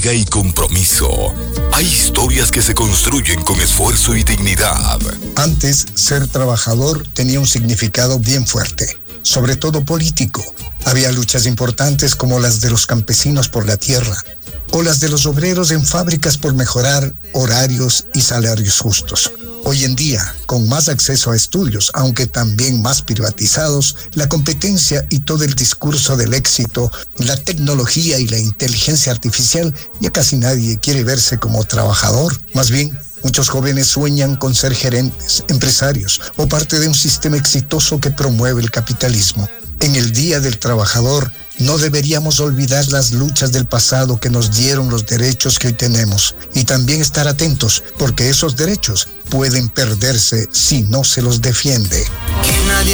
entrega y compromiso. Hay historias que se construyen con esfuerzo y dignidad. Antes, ser trabajador tenía un significado bien fuerte, sobre todo político. Había luchas importantes como las de los campesinos por la tierra, o las de los obreros en fábricas por mejorar horarios y salarios justos. Hoy en día, con más acceso a estudios, aunque también más privatizados, la competencia y todo el discurso del éxito, la tecnología y la inteligencia artificial, ya casi nadie quiere verse como trabajador. Más bien, muchos jóvenes sueñan con ser gerentes, empresarios o parte de un sistema exitoso que promueve el capitalismo. En el Día del Trabajador, no deberíamos olvidar las luchas del pasado que nos dieron los derechos que hoy tenemos y también estar atentos porque esos derechos pueden perderse si no se los defiende. Que nadie